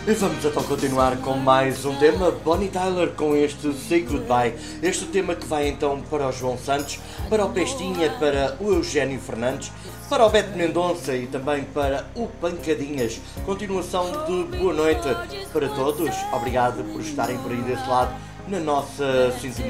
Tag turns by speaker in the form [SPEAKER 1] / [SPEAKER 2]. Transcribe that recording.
[SPEAKER 1] E vamos então continuar com mais um tema, Bonnie Tyler com este Say Goodbye. Este tema que vai então para o João Santos, para o Pestinha, para o Eugénio Fernandes, para o Beto Mendonça e também para o Pancadinhas. Continuação de boa noite para todos. Obrigado por estarem por aí desse lado na nossa sintonia.